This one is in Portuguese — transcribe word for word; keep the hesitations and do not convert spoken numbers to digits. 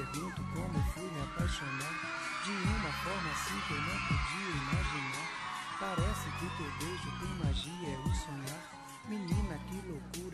pergunto como eu fui me apaixonar de uma forma assim que eu não podia imaginar. Parece que teu beijo tem magia, é o sonhar. Menina, que loucura.